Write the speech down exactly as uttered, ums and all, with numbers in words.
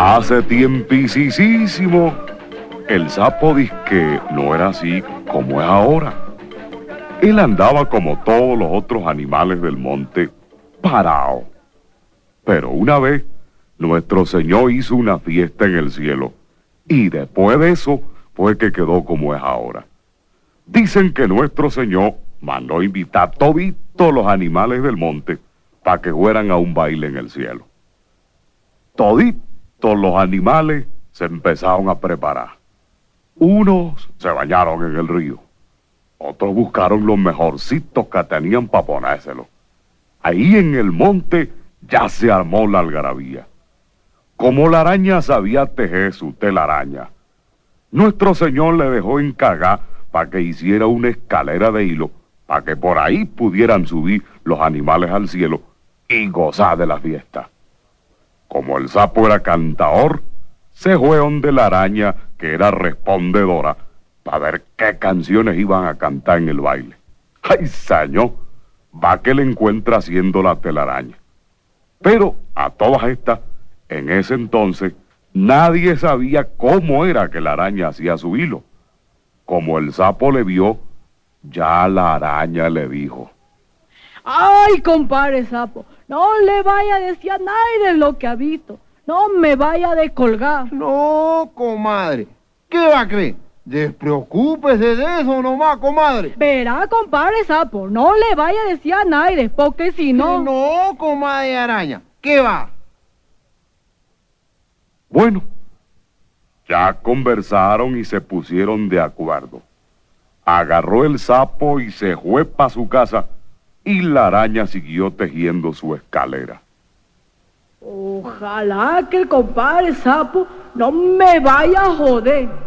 Hace tiempisísimo, el sapo dizque no era así como es ahora. Él andaba como todos los otros animales del monte, parado. Pero una vez, nuestro Señor hizo una fiesta en el cielo, y después de eso fue que quedó como es ahora. Dicen que nuestro Señor mandó invitar a toditos los animales del monte para que fueran a un baile en el cielo. Toditos los animales se empezaron a preparar. Unos se bañaron en el río, otros buscaron los mejorcitos que tenían para ponérselos. Ahí en el monte ya se armó la algarabía. Como la araña sabía tejer su telaraña, nuestro Señor le dejó encargar para que hiciera una escalera de hilo para que por ahí pudieran subir los animales al cielo y gozar de la fiesta. Como el sapo era cantador, se fue donde la araña, que era respondedora, para ver qué canciones iban a cantar en el baile. ¡Ay, señor! Va que le encuentra haciendo la telaraña. Pero a todas estas, en ese entonces, nadie sabía cómo era que la araña hacía su hilo. Como el sapo le vio, ya la araña le dijo: ¡Ay, compadre sapo! No le vaya a decir a nadie lo que ha visto. No me vaya a descolgar. No, comadre. ¿Qué va a creer? Despreocúpese de eso nomás, comadre. Verá, compadre sapo, no le vaya a decir a nadie, porque si no... No, comadre araña. ¿Qué va? Bueno, ya conversaron y se pusieron de acuerdo. Agarró el sapo y se fue para su casa, y la araña siguió tejiendo su escalera. Ojalá que el compadre sapo no me vaya a joder.